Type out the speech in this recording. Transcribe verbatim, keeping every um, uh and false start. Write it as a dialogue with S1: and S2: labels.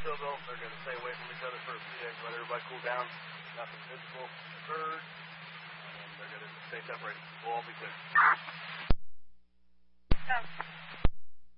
S1: still, they're going to stay away from each other for a few days, let everybody cool down. Nothing physical occurred, and then they're going to stay separated. We'll all be good.